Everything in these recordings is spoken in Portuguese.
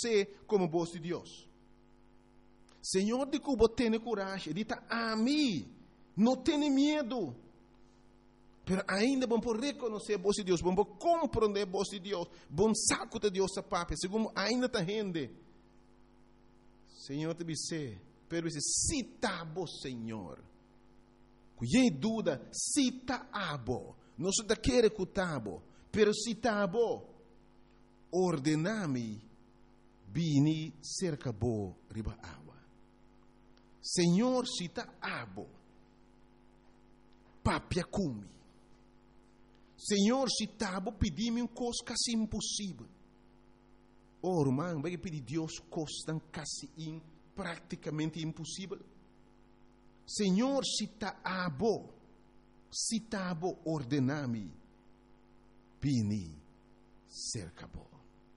você como voz de Deus. Senhor, de que você tem coragem, diz a mim, não tenha medo. Mas ainda vamos reconhecer a voz de Deus, vamos compreender a voz de Deus, vamos saco de Deus a papai, segundo ainda está rende. Senhor, te disse, pero se está bom, Senhor. Cuidei dúvida, se está bom, não se está querendo que está bom, pero se está bom, ordename, bini cerca bo riba água. Senhor, se está bom, papia cumi. Senhor, se está bom, pedi-me uma coisa quase impossível. Oh, irmão, vai pedir Deus coisas quase praticamente impossível. Senhor, se está bom, ordename, bini cerca bo.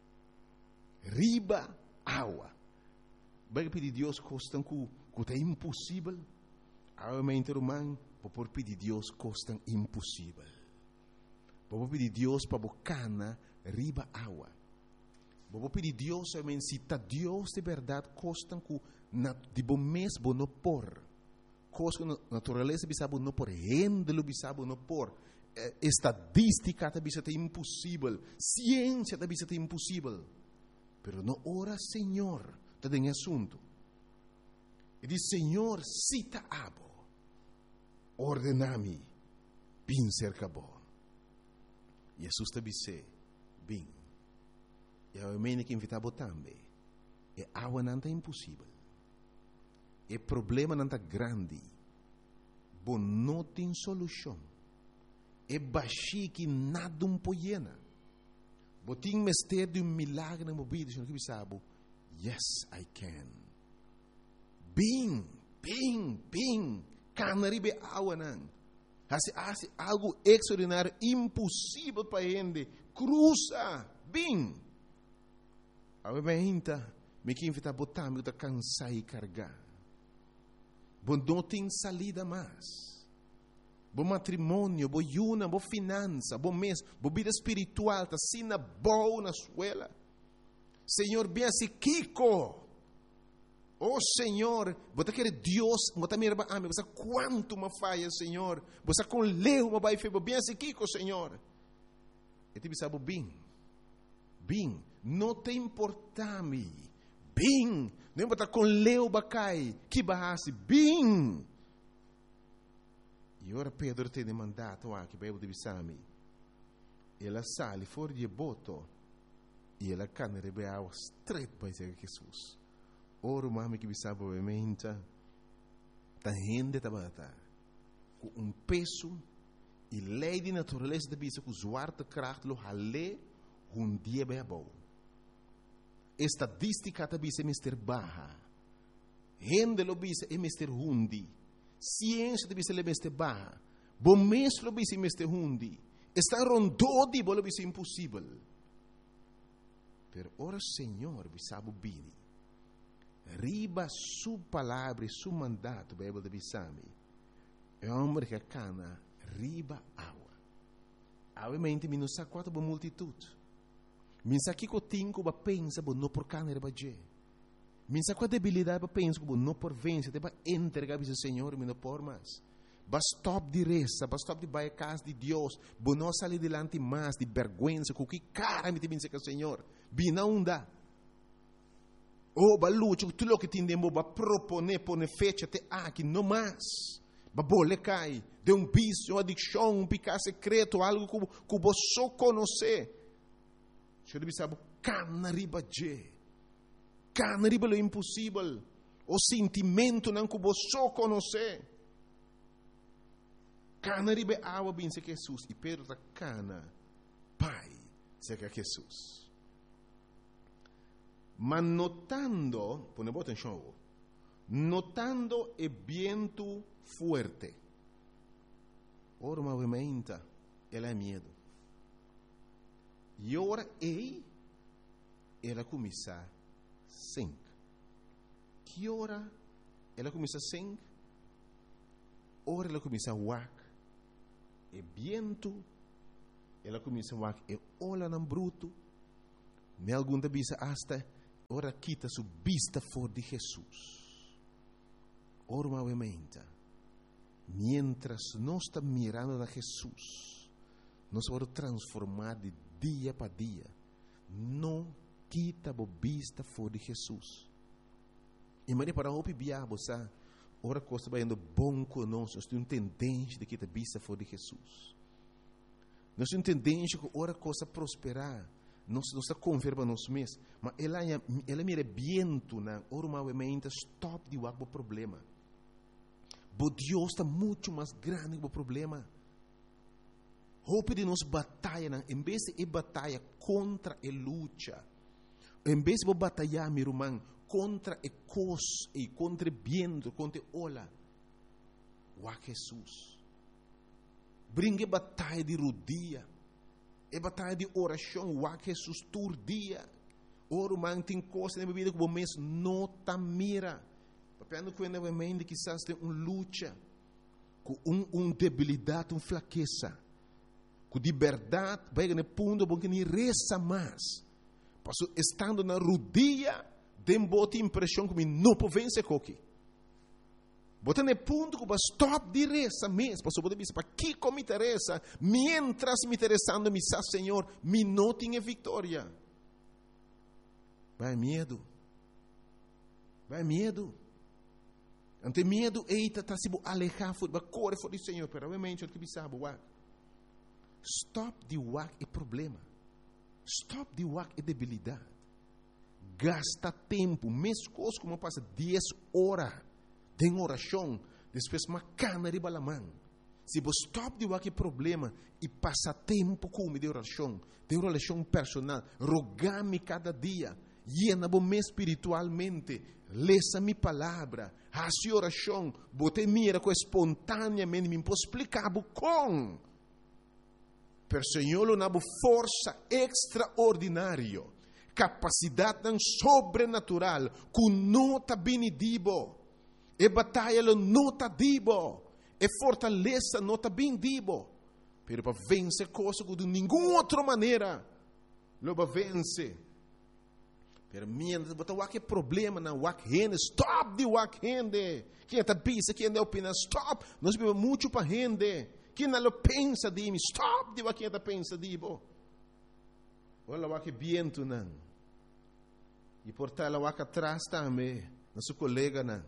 Riba água. Vai pedir Deus coisas que é impossível. Realmente, irmão, vou pedir Deus coisas impossível. Vou pedir Deus para bocana riba água. Vou pedir Deus, se está Deus de verdade, coisas que de bom mês vou não pôr. Coisas que a natureza bisa não pôr, rendelo bisa não pôr. Estadística bisa é impossível, ciência bisa é impossível. Pero não ora, Senhor, está em assunto. E diz, Senhor, se está abo, ordename, bem cerca bom. Jesus te disse, bem. E a mim que invitava também. E água não é impossível. E problema não é grande. Bom, não tem solução. E baixi que nada pode. Bom, tem mistério de milagre na minha vida. Que sabe? Yes, I can. Bem. Canaribe água não. Hace algo extraordinário, impossível para a gente. Cruza, bem. A gente me que invita a botar, me cansar e carregar. Bom, não tem salida mais. Bom matrimônio, bom yuna, bom finança, bom mês, bom vida espiritual, tá sina boa na escola. Senhor, bem assim, Kiko. Oh Senhor, você quer Deus, você me ama, você quanto me falha, Senhor. Você com leu, me vai fazer bem assim, Kiko, Senhor. E te sabe bem, não te importa-me. Bem, não importa com leu, bacai, que barrasse, bem. E ora Pedro tem mandato aqui, para eu divisar-me. Ela sale fora de boto, e ela cana de beau straight para Jesus. Ora, mami, que sabe, obviamente, a gente está com peso e lei de natureza da bisa que zwarte kracht lo hale dia bem bom. Estadística da bisa é mister baja. Gente lo bisa é mister hundi. Ciência da bisa é mister baja. Bom mês lo bisa é mister hundi. Está rondodi bo lo bisa impossível. Pero ora Senhor bisabu bini. Riba sua palavra e seu mandato, Bíblia de Bissami. É um homem que cana riba água. Obviamente, me não sabe quanto boa multitude. Me sabe que eu tenho que pensar, não por cana riba je. Me sabe qual debilidade para pensar, não por vencer, para entregar ao Senhor, me não por mais. Basta stop de reza, basta stop de baixar a casa de Deus, não sair delante mais de vergonha, com que cara me tem que o Senhor. Bina onda. Oh, balucho, tudo o que tindemos para proponer, pôr fecha até aqui, não mais. Para bole cai, de vício, uma adicção, pecado secreto, algo que você só conhece. Você deve saber, cana riba je. Cana riba é impossível. O sentimento não que você só conhece. Cana riba água bem se Jesus. E Pedro está cana, pai, se que Jesus. Mas notando, pone atenção, notando o vento forte. Ora, movimenta, ela é medo. E ora, ela começa a sing. Que hora ela começa a sing? Ora, ela começa a wak. E vento, ela começa a wak. E olha no bruto. Me algum da bisa hasta ora quita sua vista fora de Jesus. Ora novamente, mientras nós estamos mirando a Jesus, nós vamos transformar de dia para dia. Não quita a vista fora de Jesus. E Maria para o diabo, sabe? Ora coisa vai indo bom conosco, nós temos tendência de quitar a vista fora de Jesus. Nós temos tendência que ora coisa prosperar. Nós converba nós mesmos, mas ela mira viento na normalmente stop de o problema. Mas Deus está muito mais grande que o problema. Hope de nós batalha, em vez de batalha contra a luta, em vez de batalhar, meu irmão, contra a coisa e contra o viento, contra a ola, o Jesus. Brinque batalha de rodia. É batalha de oração, o Jesus todo dia. Ora, man, tem coisa na vida que o mês não está mira. Papendo que ainda mente quizás tem luta, com debilidade, uma fraqueza, com liberdade, vai no ponto bom que nem reza mais. Passo estando na rodia, tem boa impressão que não pode vencer coque. Bota no ponto que vai stop de reza mesmo. Passo pode dizer para que me interessa, mientras me interessando me sa Senhor, me não tenha vitória. Vai medo. Vai medo. Ante medo, eita, está se alejar, vai correr fora do Senhor, pero realmente o que sabe, stop de wak é problema. Stop de wak é debilidade. Gasta tempo, mesmo coisa como passa 10 horas de oração, depois uma cana de balamã. Se você stop de wak é problema e passa tempo com de oração personal, rogar-me cada dia, llena-me espiritualmente, leça minha palavra, a sua oração, bote mira com espontaneamente, me posso explicar com. Per Senhor, uma força extraordinária, capacidade sobrenatural, com nota benedibo, e batalha nota dibo, e fortaleza nota bendibo, pero para vencer coisa de nenhuma outra maneira, lo para vencer. Pero mientras botar o problema na wak rende, stop de wak rende. Quem está pensa, quem está opina, stop. Nós vivemos muito para rende. Quem não pensa de mim, stop de wak está pensa de bo. Olha o wak viento não. E por tal o wak atrás também, nosso colega não.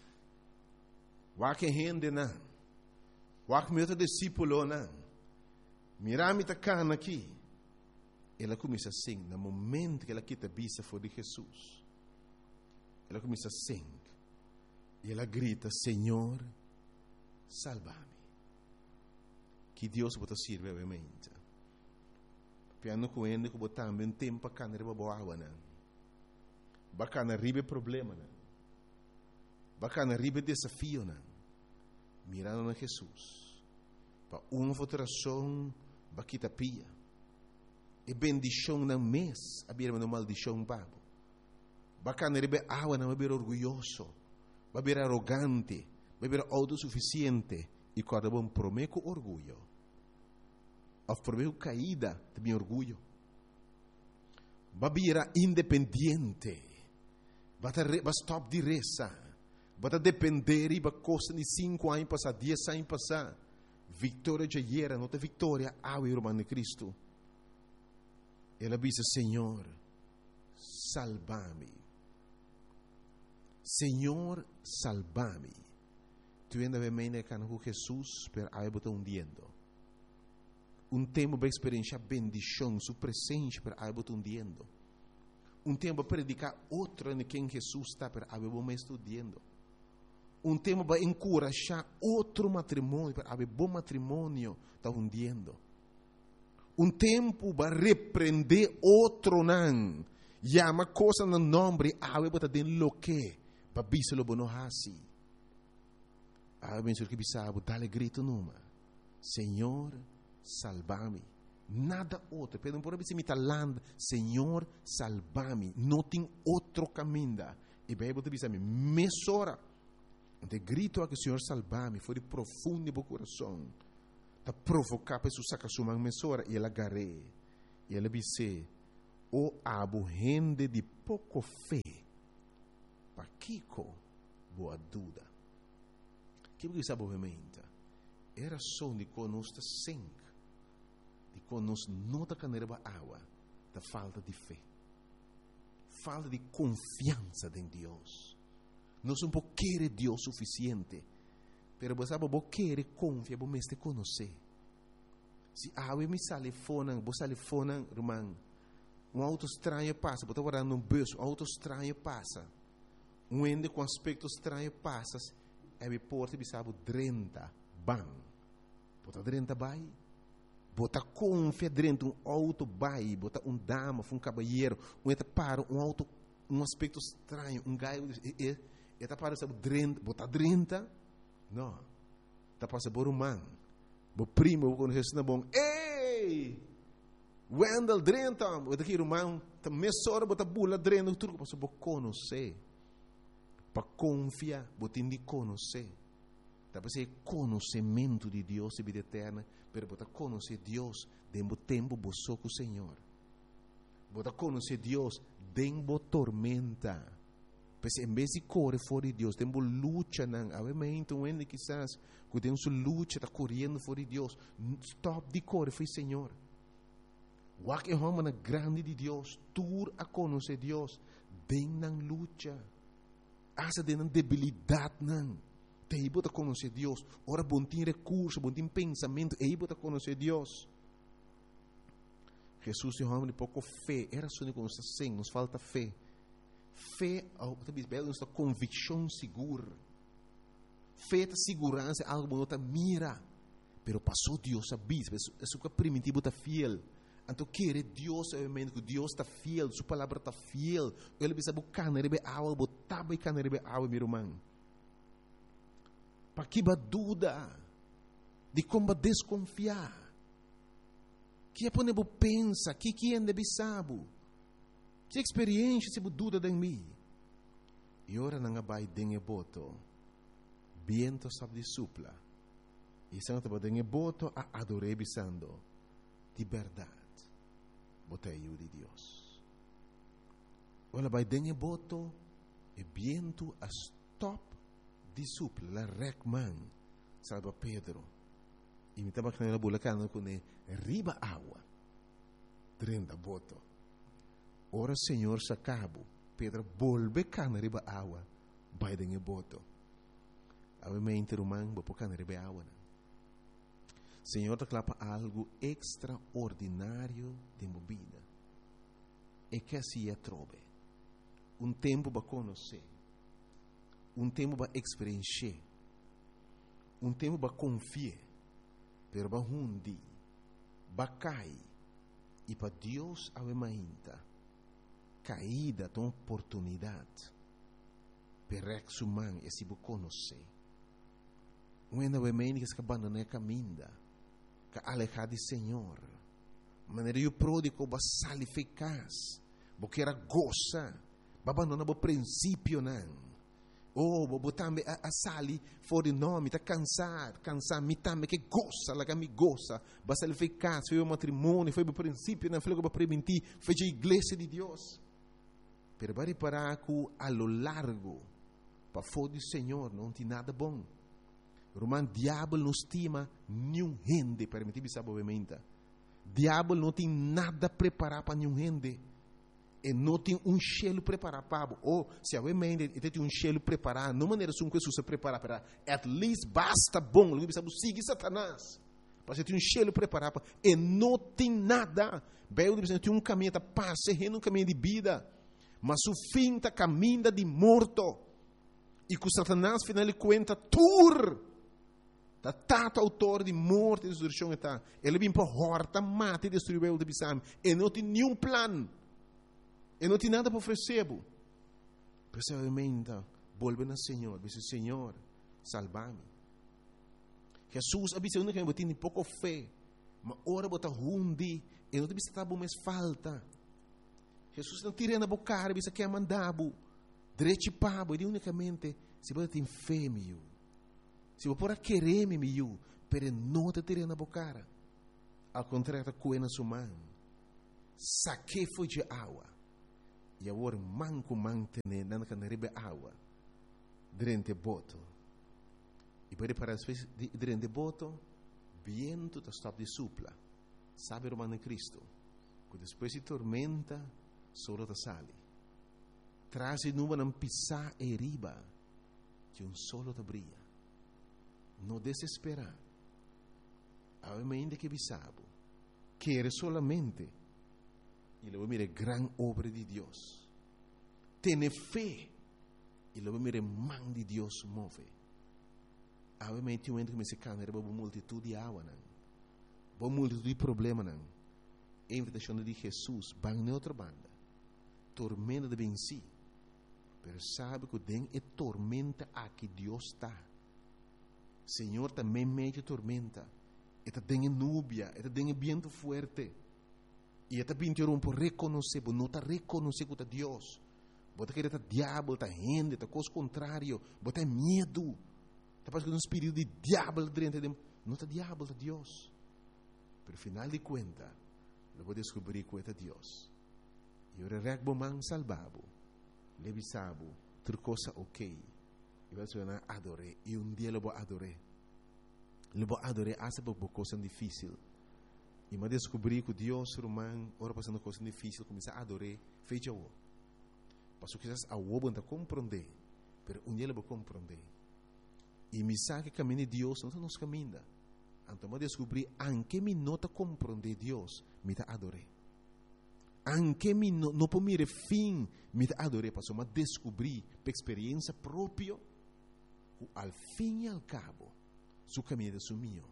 Wak rende não. Wak meu discípulo não. Mirami tá cana aqui. Ela começa assim, no momento que ela quita a vista fora de Jesus. Ela começa assim. E ela grita, Senhor, salva-me. Que Deus pode servir, obviamente. Piano com ele, que botar também tempo para canar a boa água, não. Bacana ribe problema, não. Bacana ribe desafio, não. Mirando na Jesus. Para uma votação, baquita pia. E bendição na mês, a birma no maldição babo. Bacana rebe água não é orgulhoso, vai ser arrogante, vai ser autossuficiente e cada bom prometo orgulho. Ou prometo caída, também orgulho. Vai ser independente, vai stop de reza, vai depender e vai costa de 5 anos passar, 10 anos passar. Vitória já era, não tem vitória, ao irmão de Cristo. Ela diz, Senhor, salva-me. Senhor, salva-me. Tu ainda vem com Jesus, pero aí botar hundiendo. Tempo para experienciar bendição, sua presença, pero aí botar hundiendo. Tempo para predicar outro em quem Jesus está, pero aí botar estudando. Tempo para encorajar outro matrimônio, pero aí bom matrimônio está hundiendo. Tempo para repreender outro não. Chama coisa no nome, ave bota den lo que, para bisa lo bono hasi. Ave menso que bisa, dale grito numa. Senhor, salva-me. Nada outro. Pero não pode ser me talando. Senhor, salva-me. Não tem outro caminho. E bem, você bisa me mesora. De grito a que Senhor salva-me, foi de profundo do coração. Para provocar para isso sacar sua mesora e ela agarrei. E ela disse, o abo gente de pouco fé, para Kiko, boa dúvida. Que você sabe obviamente? Era só de conosco sangue, de conosco nota caneira água, da falta de fé, falta de confiança em Deus. Nós não queremos Deus suficiente, mas você sabe, você quer confiar, você me conhecer. Se a água me sale fora, você sale fora, irmão, auto estranho passa, você está guardando bolso, auto estranho passa, ende com aspecto estranho passa, e porta me sabe 30 bang, bota 30 bai, bota confia dentro auto bai, bota dama, caballeiro, ente para auto, aspecto estranho, gaio, eta para sabe 30, bota 30, não, tá passa por man, bo primo quando isso não bom, ei, Wendel 30, bota aqui irmão, tá mesora bota bula 30, tudo passa por conhecer. Para confiar, você tem de conhecer. Dá para ser conhecimento de Deus e vida eterna, mas você conhecer Deus dentro do tempo você com o Senhor. Você conhecer Deus dentro da tormenta. Pois em vez de correr fora de Deus, dentro da luta, obviamente, onde quizás, que tem sua luta, está correndo fora de Deus, stop de correr, foi Senhor. O que é uma grande de Deus, tur a conhecer Deus dentro da luta. Asa de debilidade não, te bota conhecer Deus. Ora bom tem recurso, bom tem pensamento, e bota conhecer Deus. Jesus é homem de pouco fé, era só de conhecer sim, nos falta fé. Fé, talvez belo, nossa convicção segura. Fé é segurança, algo que não mira, pero passou Deus sabia, isso que primitivo está fiel. Então, querer Deus, obviamente, que Deus está fiel, sua palavra está fiel. Ele precisa buscar na água, botar na água, meu irmão. Para que a dúvida de como desconfiar? Que é para você pensar, que é deve saber? Que experiência se dúvida em mim? E ora não vai dengue boto, viento sabe de supla. E se não vai dengue boto, a adorei bisando de verdade. Botei de Deus. Olha, vai dengue boto e viento a stop de supla, la recman, salva Pedro. E me estava com a bulacana com riba água, 30 boto. Ora Senhor sacabo, Pedro volve cana riba água, vai dengue boto. Obviamente, irmão, vou pôr cana riba água. Senhor te clapa algo extraordinário de movida. E que assim é trove. Tempo para conhecer. Tempo para experienciar. Tempo para confiar. Pero para hundi. Para cair. E para Deus ainda. Caída de oportunidade. Para exumar e se conhecer. Ainda obviamente que se abandona a caminho. Que alejar de Senhor. Maneira o pródigo vai sair eficaz. Porque era goza. Vai abandonar o princípio não. Vou também a sair fora de nome, está cansar, me também que goza, lá que me goza. Vai sair eficaz, foi o matrimônio, foi o princípio, não foi o que vai permitir, foi a igreja de Deus. Pero vai reparar que a lo largo, para fora do Senhor, não tem nada bom. Romano, diabo não estima nenhum gente, permitir sabe obviamente. Diabo não tem nada preparado para nenhum gente. E não tem cheiro preparado para ou se obviamente ele tem cheiro preparado, não maneira que Jesus se prepara para, at least basta bom, ele sabe seguir Satanás. Para você ter cheiro preparado para, e não tem nada. Bem, ele tem caminho de paz, um caminho de vida, mas o fim está caminho de morto. E que Satanás final de conta tur. Da tato autor de morte e destruição está. Ele vem para horta, mata e destruir o de Bissam. E não tem nenhum plano. E não tem nada para oferecer. Precisamente, volve ao Senhor. Diz: Senhor, salva-me. Jesus avisa que eu tenho pouco fé. Mas ora bota hundi. E não tem que estar mais falta. Jesus não tira na boca, ele que é mandado. Direito pabo. E unicamente, se você tem fé, meu. Se você pode querer me miu, pero não te tire na boca. Ao contrário, está coendo sua mão. saquefo de água. E agora manco mantene dando que rebe água durante boto. E para parar durante boto, viento está stop de supla. Sabe o mano Cristo? Que depois de tormenta, solo te sale. Traz e numa não pisar e riba, que solo te brilha. Não desesperar. Ainda que bisabo, quer solamente e lo mire gran obra de Dios. Tiene fe e lo mire man de Dios move. Obviamente um que me se cana era uma multitude de água não. Uma multitude de problema não. A invitação de Jesus van na outra banda. Tormenta de venci. Pero sabe que den é tormenta a que Deus está. Senhor também mete tormenta. Eta tem núbia, eta tem viento fuerte. E eta pintou por reconhecer, por não reconhecer que é Deus. Bota que é diabo, tá gente, tá coisa contrário, bota medo. Tá passando um espírito de diabo dentro de não tá diabo, tá Deus. Pero final de conta, eu vou descobrir que é Deus. E o regbo man salvabo, levisabo, tudo coisa ok. E vai ser adoré, e dia eu vou adorar. Eu vou adorar essa coisa difícil. E me descobri que Deus romano, ora passando coisa difícil, começa a adorar, fecha o. Passo que a o não compreender, pero dia eu vou compreender. E me sabe que caminho de Deus não nos caminha. Então me descobri, anche me nota compreender Deus, me ta adorar. Anche me não por mire fim, me ta adorar, passo me descobri, por experiência própria, al fim e al cabo, su caminho é su mio.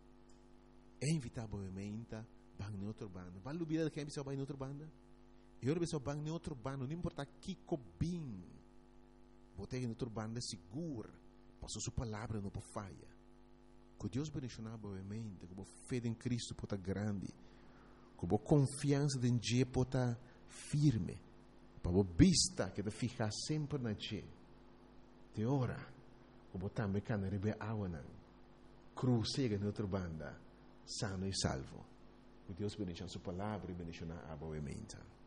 É inevitavelmente bang em outra banda. Vai lubir de quem precisa bang em outra banda? Eu precisa bang em outra banda, não importa que cobim. Botei em outra banda segura, passou sua palavra não por falha. Que Deus bendicionar boamente, que a fé em Cristo pode grande, que a confiança em Deus pode firme, para a vista que te ficar sempre na Deus. Te ora, que a também can rebe água na cruzega em outra banda, sano e salvo. Que Deus bendicionar sua palavra e bendicionar boamente.